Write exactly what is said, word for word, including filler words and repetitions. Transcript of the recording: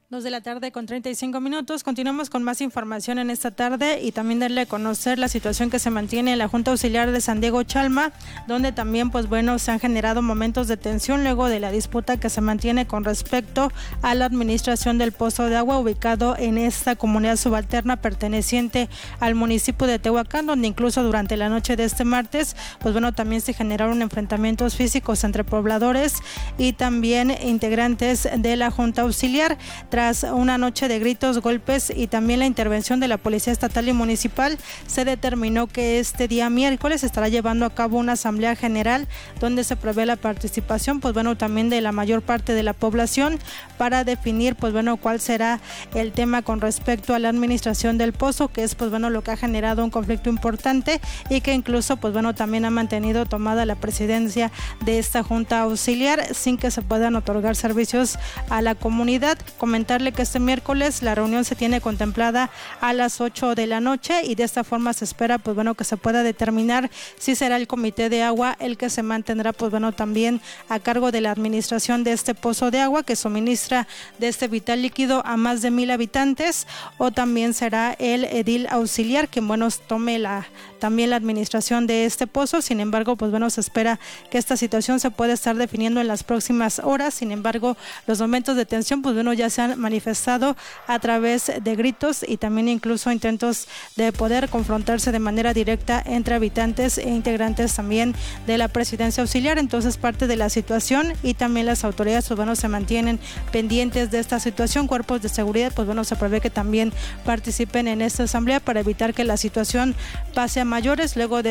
Dos de la tarde con treinta y cinco minutos. Continuamos con más información en esta tarde y también darle a conocer la situación que se mantiene en la Junta Auxiliar de San Diego Chalma, donde también pues bueno se han generado momentos de tensión luego de la disputa que se mantiene con respecto a la administración del pozo de agua ubicado en esta comunidad subalterna perteneciente al municipio de Tehuacán, donde incluso durante la noche de este martes pues bueno también se generaron enfrentamientos físicos entre pobladores y también integrantes de la Junta Auxiliar. Tras una noche de gritos, golpes y también la intervención de la Policía Estatal y Municipal, se determinó que este día miércoles se estará llevando a cabo una asamblea general donde se prevé la participación, pues bueno, también de la mayor parte de la población para definir, pues bueno, cuál será el tema con respecto a la administración del pozo, que es, pues bueno, lo que ha generado un conflicto importante y que incluso, pues bueno, también ha mantenido tomada la presidencia de esta Junta Auxiliar sin que se puedan otorgar servicios a la comunidad. Comentarle que este miércoles la reunión se tiene contemplada a las ocho de la noche y de esta forma se espera pues bueno que se pueda determinar si será el comité de agua el que se mantendrá pues bueno también a cargo de la administración de este pozo de agua que suministra de este vital líquido a más de mil habitantes, o también será el edil auxiliar quien bueno tome la también la administración de este pozo. Sin embargo, pues bueno, se espera que esta situación se pueda estar definiendo en las próximas horas. Sin embargo, los momentos de tensión pues bueno ya se han manifestado a través de gritos y también incluso intentos de poder confrontarse de manera directa entre habitantes e integrantes también de la presidencia auxiliar. Entonces, parte de la situación y también las autoridades pues bueno se mantienen pendientes de esta situación. Cuerpos de seguridad pues bueno se prevé que también participen en esta asamblea para evitar que la situación pase a mayores luego de